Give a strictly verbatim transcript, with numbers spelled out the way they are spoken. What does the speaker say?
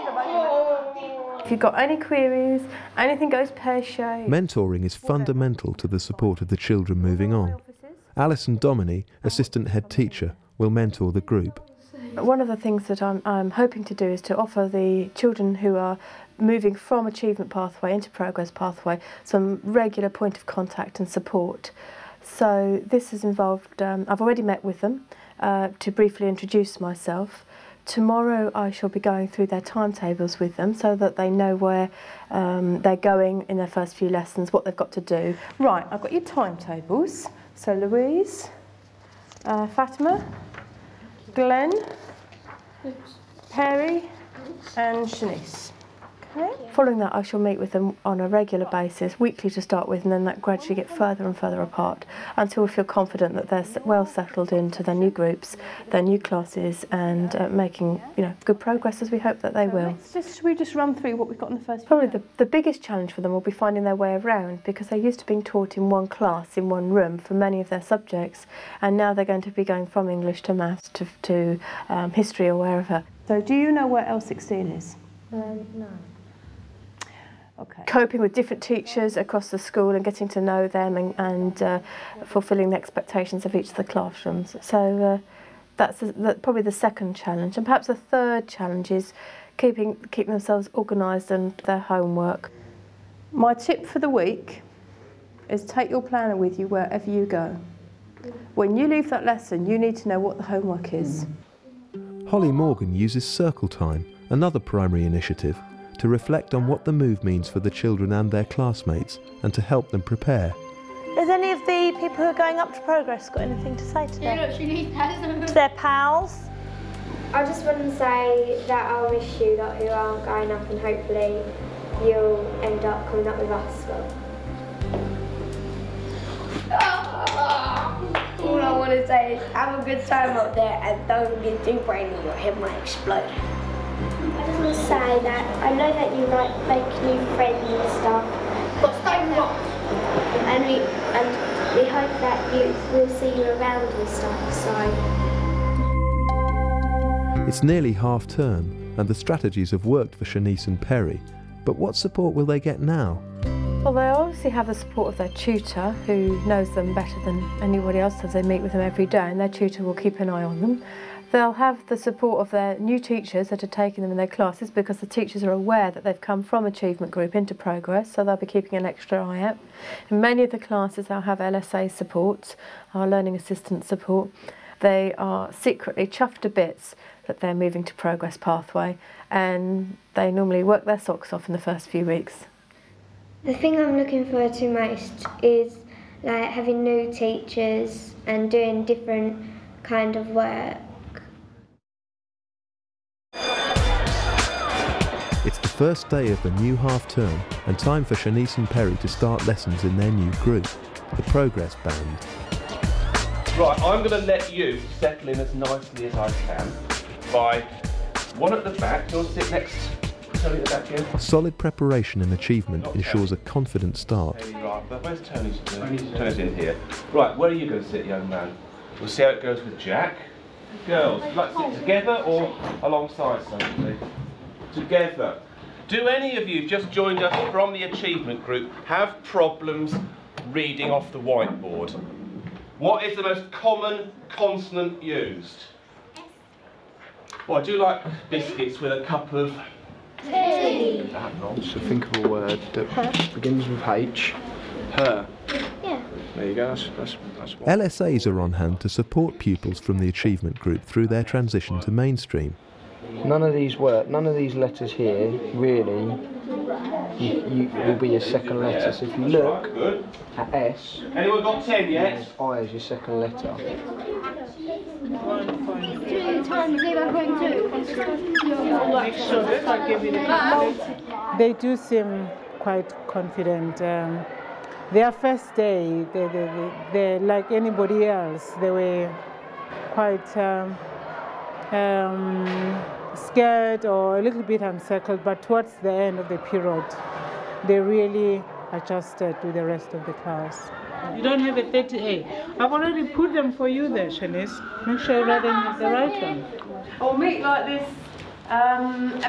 If you've got any queries, anything goes pear-shaped. Mentoring is fundamental to the support of the children moving on. Alison Dominy, assistant head teacher, will mentor the group. One of the things that I'm, I'm hoping to do is to offer the children who are moving from achievement pathway into progress pathway some regular point of contact and support. So this has involved, um, I've already met with them uh, to briefly introduce myself. Tomorrow I shall be going through their timetables with them so that they know where um, they're going in their first few lessons, what they've got to do. Right, I've got your timetables. So Louise, uh, Fatima, Glenn, Perry and Shanice. Okay. Following that, I shall meet with them on a regular basis, weekly to start with, and then that gradually get further and further apart until we feel confident that they're well settled into their new groups, their new classes, and uh, making you know good progress as we hope that they will. So just, should we just run through what we've got in the first? Probably the, the biggest challenge for them will be finding their way around, because they're used to being taught in one class, in one room for many of their subjects, and now they're going to be going from English to maths to, to um, history or wherever. So do you know where L sixteen is? Um, no. Okay. Coping with different teachers across the school and getting to know them and, and uh, fulfilling the expectations of each of the classrooms. So uh, that's the, the, probably the second challenge. And perhaps the third challenge is keeping, keeping themselves organised and their homework. My tip for the week is take your planner with you wherever you go. When you leave that lesson, you need to know what the homework is. Holly Morgan uses Circle Time, another primary initiative, to reflect on what the move means for the children and their classmates, and to help them prepare. Has any of the people who are going up to Progress got anything to say to them? To their pals? I just want to say that I'll miss you lot who aren't going up, and hopefully you'll end up coming up with us. So. All I want to say is have a good time up there and don't get too brainy, your head might explode. I just want to say that I know that you like make new friends and stuff. But stay what? And we and we hope that you we'll see you around and stuff. So it's nearly half term, and the strategies have worked for Shanice and Perry. But what support will they get now? Well, they obviously have the support of their tutor, who knows them better than anybody else, as they meet with them every day, and their tutor will keep an eye on them. They'll have the support of their new teachers that are taking them in their classes, because the teachers are aware that they've come from achievement group into progress, so they'll be keeping an extra eye out. In many of the classes they'll have L S A support, our learning assistant support. They are secretly chuffed to bits that they're moving to progress pathway, and they normally work their socks off in the first few weeks. the thing I'm looking forward to most is like having new teachers and doing different kind of work. It's the first day of the new half term and time for Shanice and Perry to start lessons in their new group, the Progress Band. Right, I'm going to let you settle in as nicely as I can by one at the back. Do you want to sit next to Tony at the back here? Solid preparation and achievement Not ensures Tony. a confident start. Hey, right, but where's Tony's? Tony's in here. Right, where are you going to sit, young man? We'll see how it goes with Jack. Girls, would you like to sit together or alongside somebody? Together. Do any of you just joined us from the achievement group have problems reading off the whiteboard? What is the most common consonant used? Well, I do like biscuits with a cup of Tea. So think of a word that huh? begins with H. Her. Yeah. There you go. That's, that's, that's what. L S As are on hand to support pupils from the achievement group through their transition to mainstream. None of these words, none of these letters here, really, you, you will be your second letter. So if you look at S, anyone got ten yet? I is your second letter. They do seem quite confident. Um, their first day, they, they, they, they're like anybody else. They were quite um, um, scared or a little bit unsettled, but towards the end of the period, they really adjusted to the rest of the class. You don't have a thirty A. I've already put them for you there, Shanice. Make sure you write them the right one. I'll meet like this um,